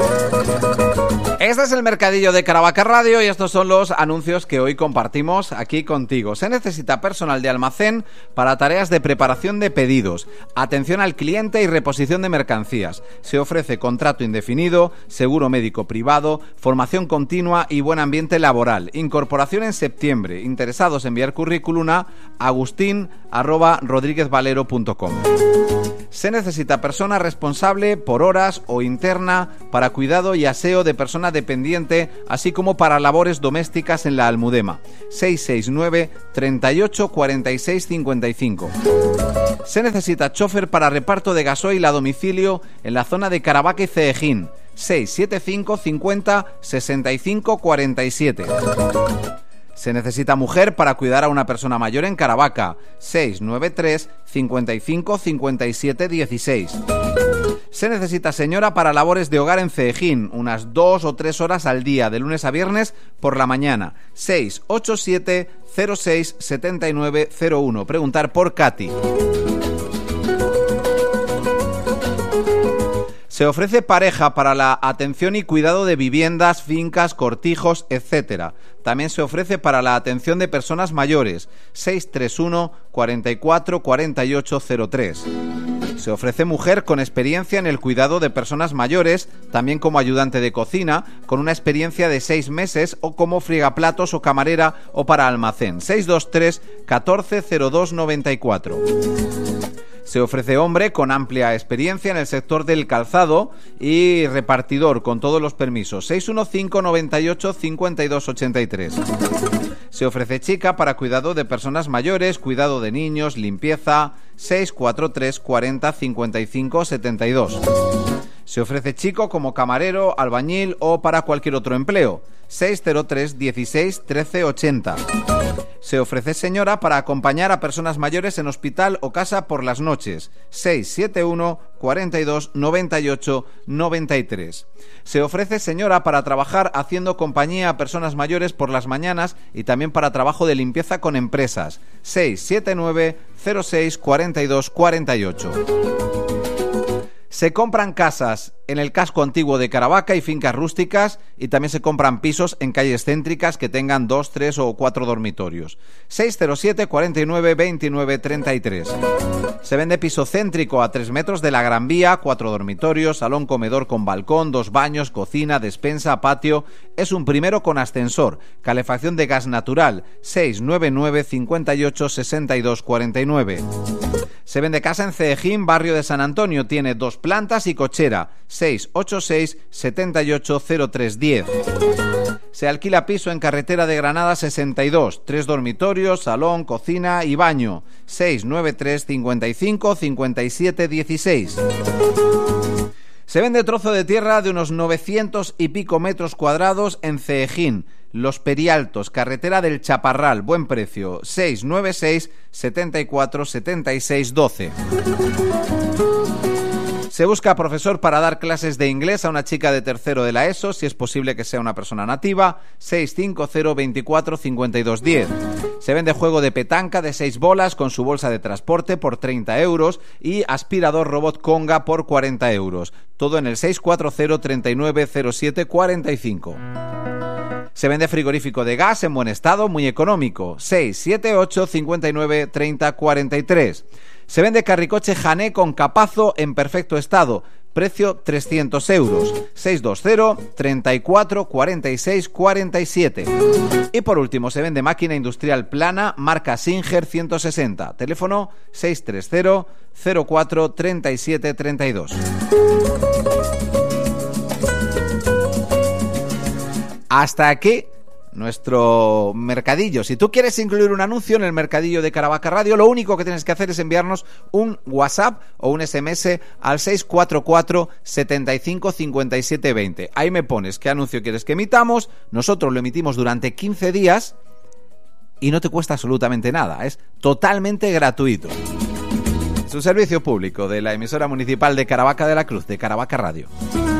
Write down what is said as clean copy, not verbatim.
Este es el mercadillo de Caravaca Radio y estos son los anuncios que hoy compartimos aquí contigo. Se necesita personal de almacén para tareas de preparación de pedidos, atención al cliente y reposición de mercancías. Se ofrece contrato indefinido, seguro médico privado, formación continua y buen ambiente laboral. Incorporación en septiembre. Interesados en enviar currículum a agustin@rodriguezvalero.com. Se necesita persona responsable por horas o interna para cuidado y aseo de persona dependiente, así como para labores domésticas en la Almudema. 669 38 46 55. Se necesita chofer para reparto de gasoil a domicilio en la zona de Caravaca y Ceejín. 675 50 65 47. Se necesita mujer para cuidar a una persona mayor en Caravaca. 693 55 57 16. Se necesita señora para labores de hogar en Ceejín, unas 2 o 3 horas al día, de lunes a viernes por la mañana. 687 06 79 01. Preguntar por Katy. Se ofrece pareja para la atención y cuidado de viviendas, fincas, cortijos, etc. También se ofrece para la atención de personas mayores. 631 44 48 03. Se ofrece mujer con experiencia en el cuidado de personas mayores, también como ayudante de cocina, con una experiencia de 6 meses o como friegaplatos o camarera o para almacén. 623 14 02 94. Se ofrece hombre con amplia experiencia en el sector del calzado y repartidor con todos los permisos. 615 98 52 83. Se ofrece chica para cuidado de personas mayores, cuidado de niños, limpieza. 643 40 55 72. Se ofrece chico como camarero, albañil o para cualquier otro empleo. 603 16 13 80. Se ofrece señora para acompañar a personas mayores en hospital o casa por las noches. 671 42 98 93. Se ofrece señora para trabajar haciendo compañía a personas mayores por las mañanas y también para trabajo de limpieza con empresas. 679 06 42 48. Se compran casas en el casco antiguo de Caravaca y fincas rústicas, y también se compran pisos en calles céntricas que tengan 2, 3 o 4 dormitorios. 607 49 29 33. Se vende piso céntrico a 3 metros de la Gran Vía, 4 dormitorios, salón comedor con balcón, 2 baños, cocina, despensa, patio. Es un primero con ascensor, calefacción de gas natural. 699 58 62 49. Se vende casa en Ceejín, barrio de San Antonio. Tiene 2 plantas y cochera. 686 78 03 10. Se alquila piso en carretera de Granada 62. 3 dormitorios, salón, cocina y baño. 693 55 57 16. Se vende trozo de tierra de unos 900 y pico metros cuadrados en Ceejín. Los Perialtos, carretera del Chaparral, buen precio. 696 74 76 12. Se busca profesor para dar clases de inglés a una chica de tercero de la ESO, si es posible que sea una persona nativa. 650 24 52 10. Se vende juego de petanca de 6 bolas con su bolsa de transporte por 30 euros y aspirador robot Conga por 40 euros. Todo en el 640 39 07 45. Se vende frigorífico de gas en buen estado, muy económico. 678 59 30 43. Se vende carricoche Jané con capazo en perfecto estado. Precio 300 euros. 620 34 46 47. Y por último se vende máquina industrial plana marca Singer 160. Teléfono 630 04 37 32. Hasta aquí nuestro mercadillo. Si tú quieres incluir un anuncio en el mercadillo de Caravaca Radio, lo único que tienes que hacer es enviarnos un WhatsApp o un SMS al 644 75 57 20. Ahí me pones qué anuncio quieres que emitamos, nosotros lo emitimos durante 15 días y no te cuesta absolutamente nada, es totalmente gratuito. Es un servicio público de la emisora municipal de Caravaca de la Cruz, de Caravaca Radio.